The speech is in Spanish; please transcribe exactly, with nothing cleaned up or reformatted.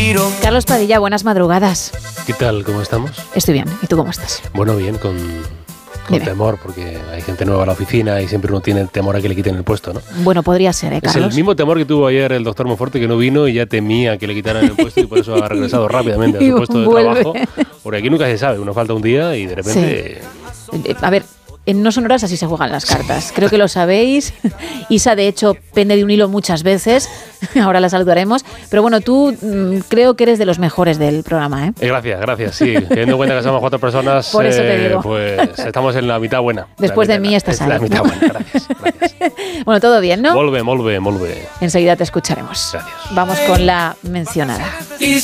respiro. Carlos Padilla, buenas madrugadas. ¿Qué tal? ¿Cómo estamos? Estoy bien. ¿Y tú cómo estás? Bueno, bien, con, con temor, porque hay gente nueva a la oficina y siempre uno tiene el temor a que le quiten el puesto, ¿no? Bueno, podría ser, ¿eh, Carlos? Es el mismo temor que tuvo ayer el doctor Monforte, que no vino y ya temía que le quitaran el puesto y por eso ha regresado rápidamente a su puesto de vuelve. trabajo. Porque aquí nunca se sabe, uno falta un día y de repente... Sí. A ver... En No Sonoras así se juegan las cartas. Creo que lo sabéis. Isa, de hecho, pende de un hilo muchas veces. Ahora la saludaremos. Pero bueno, tú mmm, creo que eres de los mejores del programa, ¿eh? eh gracias, gracias. Sí, teniendo en cuenta que somos cuatro personas, Por eso te digo. Eh, pues estamos en la mitad buena. Después mitad, de mí estás ahí. La mitad buena, gracias, gracias. Bueno, todo bien, ¿no? Molve, molve, molve. Enseguida te escucharemos. Gracias. Vamos con la mencionada.